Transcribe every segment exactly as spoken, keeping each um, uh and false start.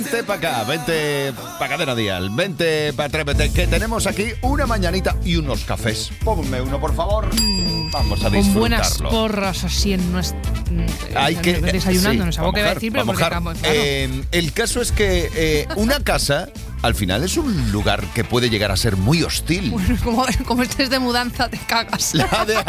Vente para acá, vente para Cadena Dial, vente para Atrévete, que tenemos aquí una mañanita y unos cafés. Ponme uno, por favor. Vamos a disfrutarlo. Con buenas porras así en nuestro... Hay que... Desayunando, sí, no sé qué iba a decir, pero porque... Claro. Eh, el caso es que eh, una casa... Al final es un lugar que puede llegar a ser muy hostil. Bueno, como, como estés de mudanza, te cagas. La de,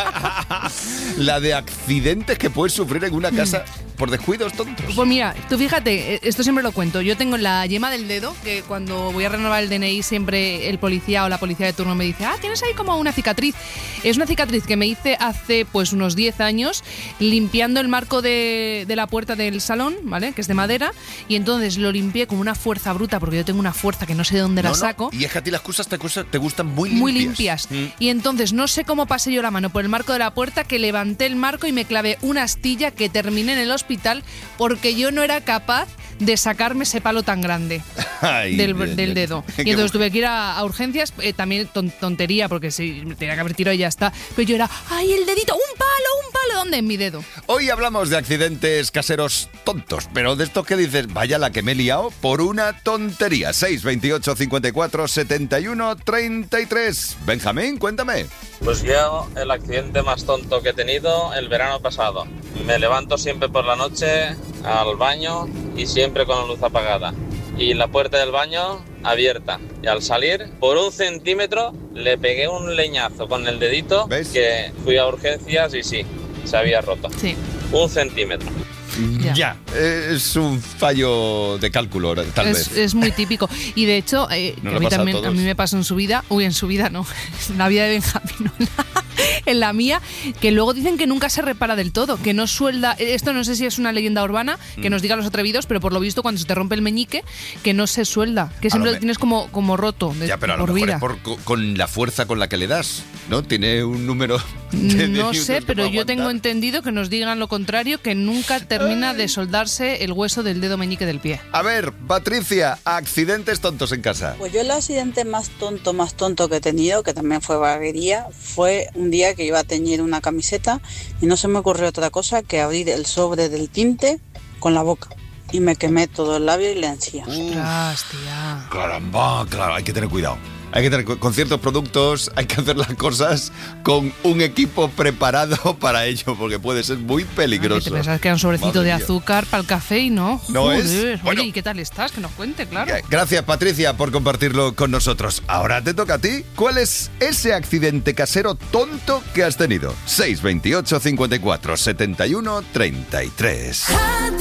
la de accidentes que puedes sufrir en una casa por descuidos tontos. Pues mira, tú fíjate, esto siempre lo cuento. Yo tengo la yema del dedo, que cuando voy a renovar el D N I siempre el policía o la policía de turno me dice, ah, tienes ahí como una cicatriz. Es una cicatriz que me hice hace pues unos diez años limpiando el marco de, de la puerta del salón, ¿vale? Que es de madera, y entonces lo limpié con una fuerza bruta, porque yo tengo una fuerza que no sé de dónde no, la no. saco. Y es que a ti las cosas te, te gustan muy limpias. Muy limpias. Mm. Y entonces no sé cómo pasé yo la mano por el marco de la puerta, que levanté el marco y me clavé una astilla que terminé en el hospital porque yo no era capaz de sacarme ese palo tan grande. Ay, del, bien, del dedo. Y entonces tuve que ir a, a urgencias, eh, también ton, tontería, porque sí, tenía que haber tirado y ya está. Pero yo era, ¡ay, el dedito! ¡Un palo, un palo! ¿Dónde? En mi dedo. Hoy hablamos de accidentes caseros tontos, pero de estos que dices, vaya la que me he liado por una tontería. seis veintiocho cincuenta y cuatro setenta y uno treinta y tres. Benjamín, cuéntame. Pues yo, el accidente más tonto que he tenido el verano pasado. Me levanto siempre por la noche al baño y siempre con la luz apagada. Y la puerta del baño abierta. Y al salir, por un centímetro, le pegué un leñazo con el dedito. ¿Ves? Que fui a urgencias y sí, se había roto. Sí. Un centímetro. Ya. ya, es un fallo de cálculo, tal es, vez. Es muy típico. Y de hecho, eh, que a mí también a, a mí me pasó en su vida, uy, en su vida no, en la vida de Benjamín, no, en, la, en la mía, que luego dicen que nunca se repara del todo, que no suelda. Esto no sé si es una leyenda urbana, que mm. nos digan los atrevidos, pero por lo visto cuando se te rompe el meñique, que no se suelda, que siempre lo, lo tienes como, como roto de, ya, pero a por lo mejor vida. Es por, con la fuerza con la que le das, ¿no? Tiene un número de No sé, pero yo tengo entendido que nos digan lo contrario, que nunca termina Ay. de soldarse el hueso del dedo meñique del pie. A ver, Patricia, accidentes tontos en casa. Pues yo el accidente más tonto, más tonto que he tenido, que también fue vaguería, fue un día que iba a teñir una camiseta y no se me ocurrió otra cosa que abrir el sobre del tinte con la boca. Y me quemé todo el labio y la encía. ¡Ostras, tía! Caramba, claro, hay que tener cuidado. Hay que tener con ciertos productos, hay que hacer las cosas con un equipo preparado para ello, porque puede ser muy peligroso. ¿Te pensás que era un sobrecito Madre de azúcar mía. Para el café y no? No Joder. es. Bueno, oye, ¿y qué tal estás? Que nos cuente, claro. Gracias, Patricia, por compartirlo con nosotros. Ahora te toca a ti. ¿Cuál es ese accidente casero tonto que has tenido? seis veintiocho cincuenta y cuatro setenta y uno treinta y tres.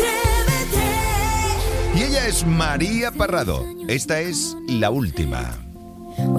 Y ella es María Parrado. Esta es la última.